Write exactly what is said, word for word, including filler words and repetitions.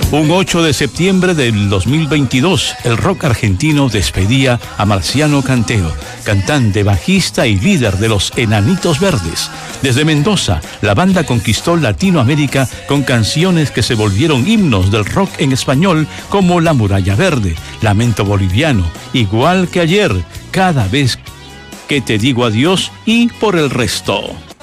Un ocho de septiembre del dos mil veintidós, el rock argentino despedía a Marciano Cantero, cantante, bajista y líder de los Enanitos Verdes. Desde Mendoza, la banda conquistó Latinoamérica con canciones que se volvieron himnos del rock en español, como La Muralla Verde, Lamento Boliviano, Igual que ayer, Cada vez que te digo adiós y Por el resto.